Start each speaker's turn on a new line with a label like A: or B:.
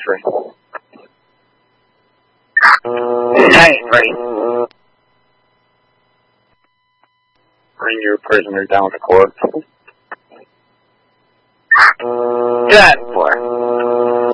A: entry. Ready. Bring your prisoner down to court. Good.